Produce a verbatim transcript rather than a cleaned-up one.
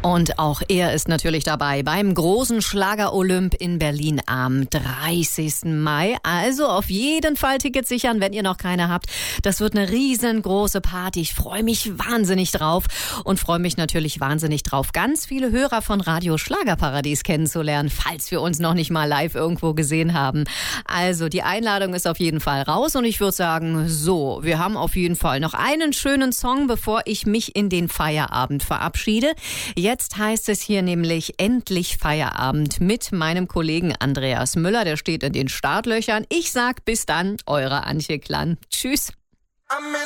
Und auch er ist natürlich dabei beim großen Schlager-Olymp in Berlin am dreißigsten Mai. Also auf jeden Fall Tickets sichern, wenn ihr noch keine habt. Das wird eine riesengroße Party. Ich freue mich wahnsinnig drauf und freue mich natürlich wahnsinnig drauf, ganz viele Hörer von Radio Schlagerparadies kennenzulernen, falls wir uns noch nicht mal live irgendwo gesehen haben. Also die Einladung ist auf jeden Fall raus und ich würde sagen, so, wir haben auf jeden Fall noch einen schönen Song, bevor ich mich in den Feierabend verabschiede. Jetzt heißt es hier nämlich endlich Feierabend mit meinem Kollegen Andreas Müller. Der steht in den Startlöchern. Ich sag bis dann, eure Antje Klann. Tschüss.